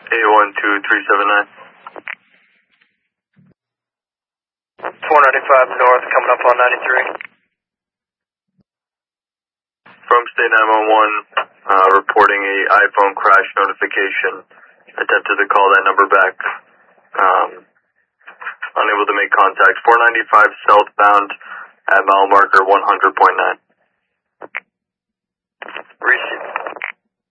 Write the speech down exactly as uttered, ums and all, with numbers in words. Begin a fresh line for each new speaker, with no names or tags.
eight one two three seven nine.
four ninety-five north, coming up on ninety-three.
From State nine one one, uh, reporting a iPhone crash notification. Attempted to call that number back. Um, unable to make contact. four ninety-five southbound at mile marker one hundred point nine.
Receive.